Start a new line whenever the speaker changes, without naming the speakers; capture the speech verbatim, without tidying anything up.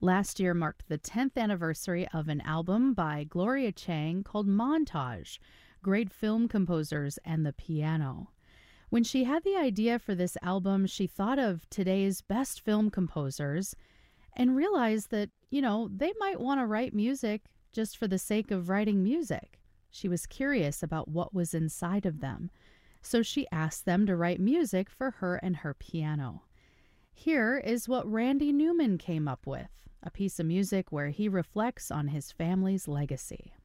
Last year marked the tenth anniversary of an album by Gloria Chang called Montage, Great Film Composers and the Piano. When she had the idea for this album, she thought of today's best film composers and realized that, you know, they might want to write music just for the sake of writing music. She was curious about what was inside of them, so she asked them to write music for her and her piano. Here is what Randy Newman came up with, a piece of music where he reflects on his family's legacy.